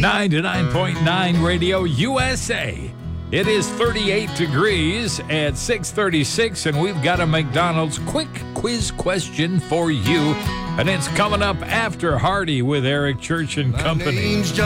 99.9 Radio USA. It is 38 degrees at 6:36, and we've got a McDonald's quick quiz question for you. And it's coming up after Hardy with Eric Church and Company.